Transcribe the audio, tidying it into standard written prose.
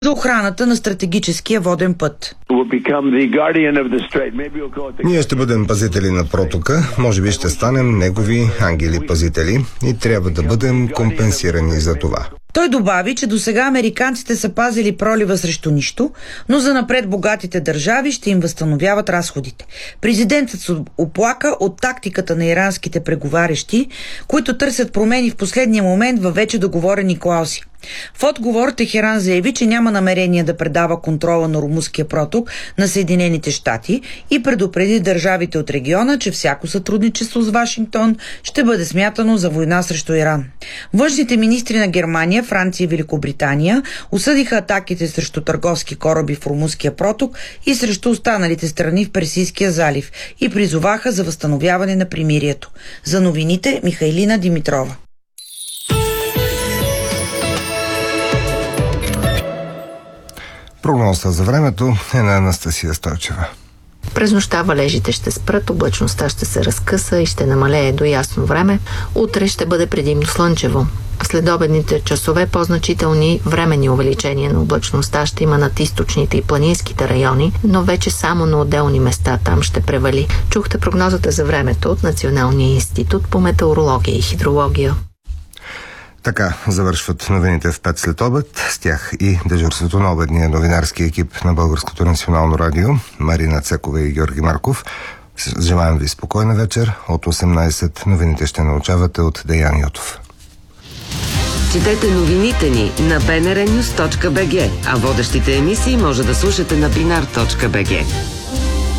за охраната на стратегическия воден път. Ние ще бъдем пазители на протока, може би ще станем негови ангели-пазители и трябва да бъдем компенсирани за това. Той добави, че досега американците са пазили пролива срещу нищо, но занапред богатите държави ще им възстановяват разходите. Президентът се оплака от тактиката на иранските преговарящи, които търсят промени в последния момент във вече договорени клаузи. В отговор Техеран заяви, че няма намерение да предава контрола на Ормузския проток на Съединените щати и предупреди държавите от региона, че всяко сътрудничество с Вашингтон ще бъде смятано за война срещу Иран. Външните министри на Германия, Франция и Великобритания осъдиха атаките срещу търговски кораби в Ормузския проток и срещу останалите страни в Персийския залив и призоваха за възстановяване на примирието. За новините Михайлина Димитрова. Прогнозата за времето е на Анастасия Стойчева. През нощта валежите ще спрат, облачността ще се разкъса и ще намалее до ясно време. Утре ще бъде предимно слънчево. В следобедните часове по-значителни временни увеличения на облачността ще има над източните и планинските райони, но вече само на отделни места там ще превали. Чухте прогнозата за времето от Националния институт по метеорология и хидрология. Така завършват новините в 5 след обед. С тях и дежурството на обедния новинарски екип на Българското национално радио Марина Цекова и Георги Марков. Желаем ви спокойна вечер. От 18 новините ще научавате от Деян Йотов. Четете новините ни на bnrnews.bg, а водещите емисии може да слушате на binar.bg.